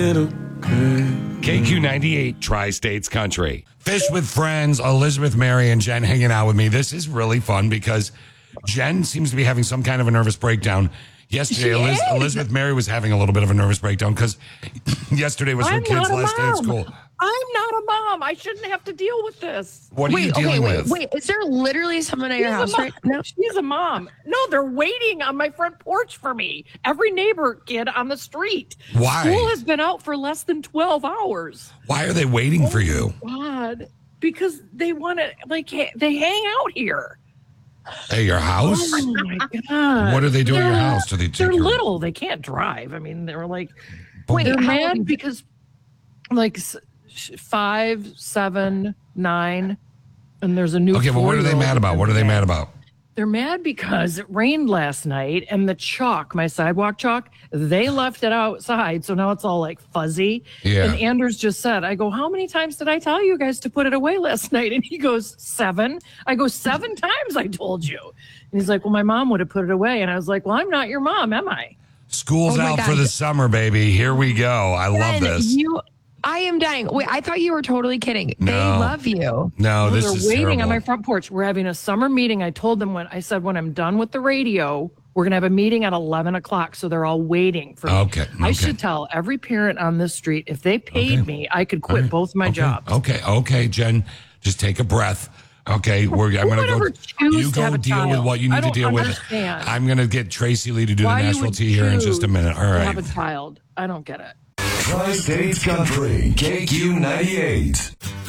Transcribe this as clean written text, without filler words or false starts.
KQ98, Tri-States Country. Fish with Friends, Elizabeth, Mary, and Jen hanging out with me. This is really fun because Jen seems to be having some kind of a nervous breakdown. Yesterday, Elizabeth Mary was having a little bit of a nervous breakdown because yesterday was her kid's last day at school. I'm not a mom. I shouldn't have to deal with this. What are you dealing with? Wait, is there literally someone at your house right now? She's a mom. No, they're waiting on my front porch for me. Every neighbor kid on the street. Why? School has been out for less than 12 hours. Why are they waiting for you? God, because they want to, they hang out here. At your house? Oh, my God. What do they do at your house? Do they take They're your... little. They can't drive. I mean, they're like, Wait, they're how mad old- because, 5, 7, 9, and there's a new. Okay, well, what are they mad about? What are they mad about? They're mad because it rained last night and the chalk, my sidewalk chalk, they left it outside. So now it's all like fuzzy. Yeah. And Anders just said, I go, how many times did I tell you guys to put it away last night? And he goes, 7. I go, 7 times I told you. And he's like, well, my mom would have put it away. And I was like, well, I'm not your mom, am I? School's out for the summer, baby. Here we go. I love this. I am dying. Wait, I thought you were totally kidding. No. They love you. No, this They're is waiting terrible. on my front porch. We're having a summer meeting. I told them when I'm done with the radio, we're going to have a meeting at 11 o'clock. So they're all waiting for me. Okay. I should tell every parent on this street, if they paid me, I could quit both my jobs. Okay, Jen, just take a breath. Okay, I'm going to go. You go deal with what you need to deal with. I'm going to get Tracy Lee to do the national tea here in just a minute. All right. Have a child. I don't get it. Tri-States Country, KQ98.